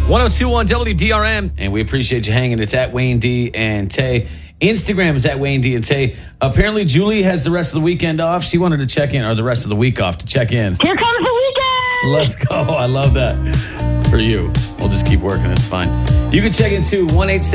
1021 WDRM. And we appreciate you hanging. It's at Wayne D and Tay. Instagram is at Wayne D and Tay. Apparently, Julie has the rest of the weekend off. She wanted to check in, or the rest of the week off to check in. Here comes the weekend! Let's go. I love that. For you. We'll just keep working. It's fine. You can check in too. 1-877